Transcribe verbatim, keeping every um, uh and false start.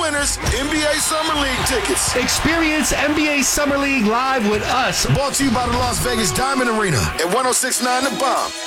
winners N B A Summer League tickets. Experience N B A Summer League live with us. Brought to you by the Las Vegas Diamond Arena at one oh six point nine The Bomb.